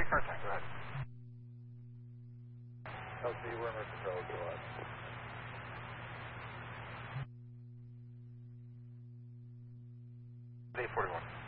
car time, go ahead. LC, we're under control, go ahead. Day 41.